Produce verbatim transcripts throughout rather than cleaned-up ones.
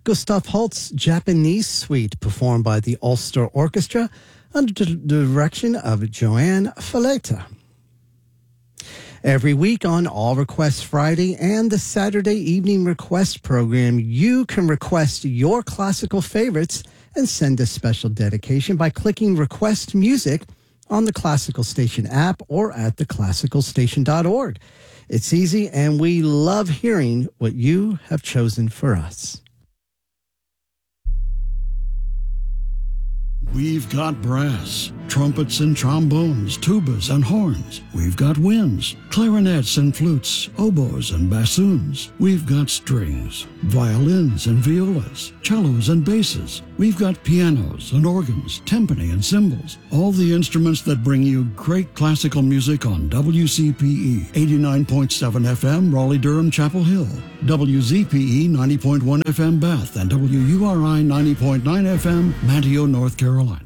Gustav Holst's Japanese Suite, performed by the Ulster Orchestra under the direction of Joanne Faleta. Every week on All Request Friday and the Saturday Evening Request program, you can request your classical favorites and send a special dedication by clicking Request Music on the Classical Station app or at the classical station dot org. It's easy, and we love hearing what you have chosen for us. We've got brass, trumpets and trombones, tubas and horns. We've got winds, clarinets and flutes, oboes and bassoons. We've got strings, violins and violas, cellos and basses. We've got pianos and organs, timpani and cymbals. All the instruments that bring you great classical music on W C P E eighty-nine point seven F M, Raleigh-Durham, Chapel Hill, W Z P E ninety point one F M, Bath, and W U R I ninety point nine F M, Manteo, North Carolina.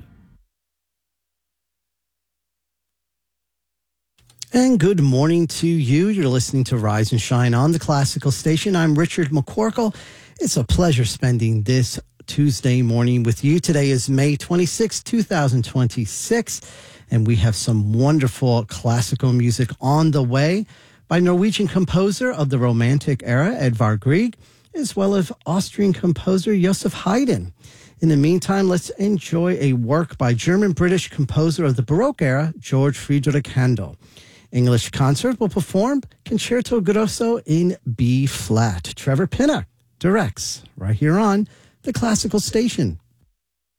And good morning to you. You're listening to Rise and Shine on the Classical Station. I'm Richard McCorkle. It's a pleasure spending this Tuesday morning with you. Today is May twenty-sixth, twenty twenty-six, and we have some wonderful classical music on the way by Norwegian composer of the Romantic era, Edvard Grieg, as well as Austrian composer Joseph Haydn. In the meantime, let's enjoy a work by German-British composer of the Baroque era, George Friedrich Handel. English Concert will perform Concerto Grosso in B-flat. Trevor Pinnock directs right here on the Classical Station.